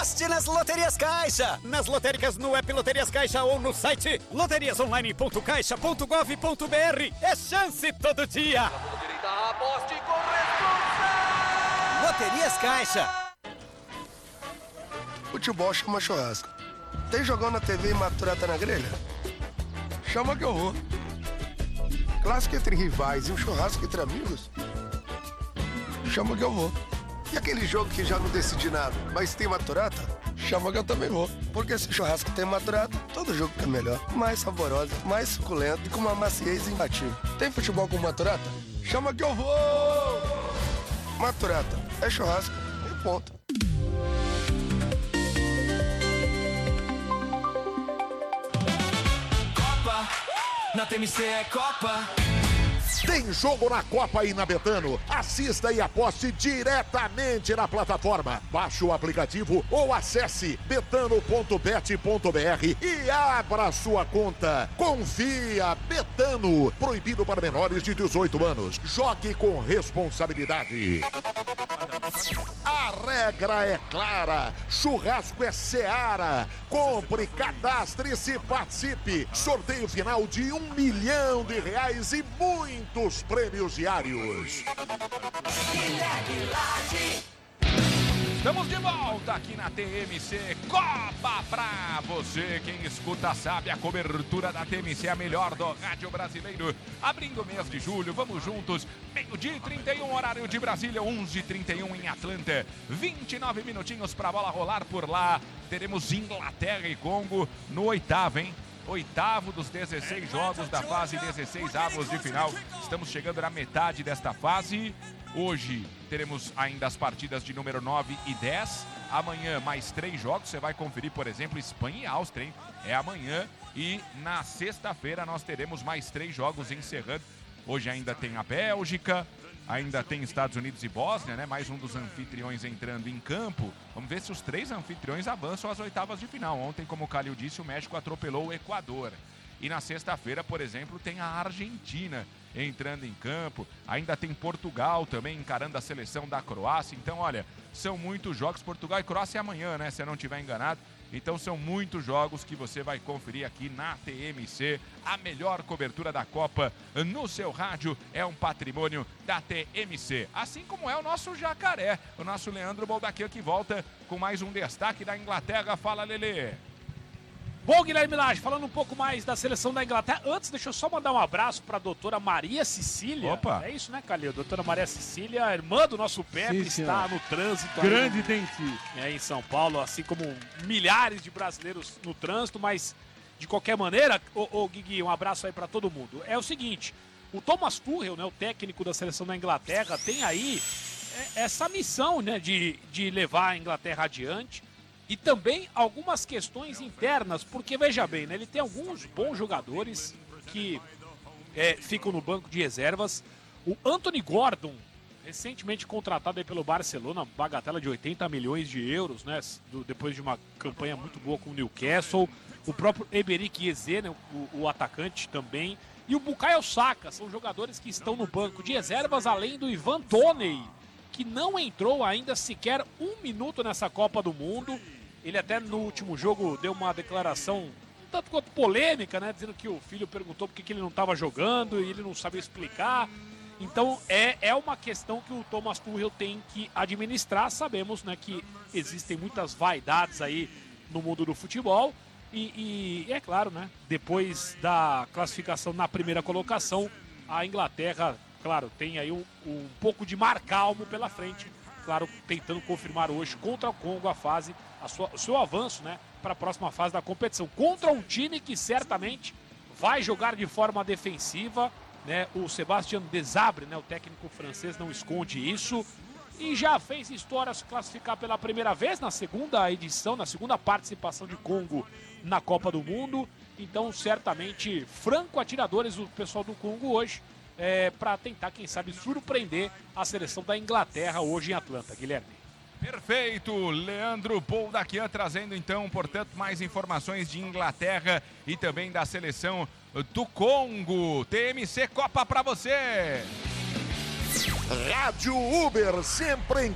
Aposte nas Loterias Caixa. Nas lotéricas, no app Loterias Caixa ou no site loteriasonline.caixa.gov.br. É chance todo dia. Aposte com responsa. Loterias Caixa. Futebol chama churrasco. Tem jogão na TV e maturata na grelha? Chama que eu vou. Clássico entre rivais e um churrasco entre amigos? Chama que eu vou. E aquele jogo que já não decidi nada, mas tem maturata? Chama que eu também vou. Porque se churrasco tem maturata, todo jogo fica melhor. Mais saborosa, mais suculento e com uma maciez imbatível. Tem futebol com maturata? Chama que eu vou! Maturata é churrasco e ponto. Copa, na TMC é Copa. Tem jogo na Copa e na Betano. Assista e aposte diretamente na plataforma. Baixe o aplicativo ou acesse betano.bet.br e abra sua conta. Confia, Betano. Proibido para menores de 18 anos. Jogue com responsabilidade. A regra é clara. Churrasco é Seara. Compre, cadastre-se e participe. Sorteio final de R$1 milhão e muitos prêmios diários. Estamos de volta aqui na TMC Copa pra você. Quem escuta sabe, a cobertura da TMC é a melhor do rádio brasileiro. Abrindo o mês de julho, vamos juntos. 12h31, horário de Brasília, 11h31 em Atlanta. 29 minutinhos pra bola rolar por lá. Teremos Inglaterra e Congo no oitavo, hein? Oitavo dos 16 jogos da fase 16 avos de final. Estamos chegando na metade desta fase. Hoje teremos ainda as partidas de número 9 e 10. Amanhã mais 3 jogos. Você vai conferir, por exemplo, Espanha e Áustria, hein? É amanhã. E na sexta-feira nós teremos mais 3 jogos encerrando. Hoje ainda tem a Bélgica, ainda tem Estados Unidos e Bósnia, né? Mais um dos anfitriões entrando em campo. Vamos ver se os 3 anfitriões avançam às oitavas de final. Ontem, como o Calil disse, o México atropelou o Equador. E na sexta-feira, por exemplo, tem a Argentina entrando em campo. Ainda tem Portugal também encarando a seleção da Croácia. Então, olha, são muitos jogos. Portugal e Croácia é amanhã, né? Se eu não estiver enganado. Então são muitos jogos que você vai conferir aqui na TMC. A melhor cobertura da Copa no seu rádio é um patrimônio da TMC. Assim como é o nosso Jacaré, o nosso Leandro Boldaquia, que volta com mais um destaque da Inglaterra. Fala, Lelê. Bom, Guilherme Lage, falando um pouco mais da seleção da Inglaterra. Antes, deixa eu só mandar um abraço para a doutora Maria Cecília. Opa! É isso, né, Calil? Doutora Maria Cecília, irmã do nosso Pepe, está no trânsito. Grande dentista. Em São Paulo, assim como milhares de brasileiros no trânsito, mas de qualquer maneira, Guigui, um abraço aí para todo mundo. É o seguinte, o Thomas Tuchel, né, o técnico da seleção da Inglaterra, tem aí essa missão, né, de levar a Inglaterra adiante. E também algumas questões internas, porque veja bem, né, ele tem alguns bons jogadores que ficam no banco de reservas. O Anthony Gordon, recentemente contratado aí pelo Barcelona, bagatela de 80 milhões de euros, né, depois de uma campanha muito boa com o Newcastle. O próprio Emerick Eze, né, o atacante também. E o Bukayo Saka, são jogadores que estão no banco de reservas, além do Ivan Toney, que não entrou ainda sequer um minuto nessa Copa do Mundo. Ele até no último jogo deu uma declaração tanto quanto polêmica, né? Dizendo que o filho perguntou por que ele não estava jogando e ele não sabia explicar. Então é uma questão que o Thomas Tuchel tem que administrar. Sabemos, né, que existem muitas vaidades aí no mundo do futebol. E é claro, né? Depois da classificação na primeira colocação, a Inglaterra, claro, tem aí um pouco de mar calmo pela frente. Claro, tentando confirmar hoje contra o Congo o seu avanço, né, para a próxima fase da competição. Contra um time que certamente vai jogar de forma defensiva, né? O Sébastien Desabre, né, o técnico francês, não esconde isso. E já fez história se classificar pela primeira vez na segunda edição, na segunda participação de Congo na Copa do Mundo. Então, certamente, franco atiradores o pessoal do Congo hoje, para tentar, quem sabe, surpreender a seleção da Inglaterra hoje em Atlanta. Guilherme. Perfeito, Leandro Boldaquian trazendo então, portanto, mais informações de Inglaterra e também da seleção do Congo. TMC Copa para você. Rádio Uber, sempre em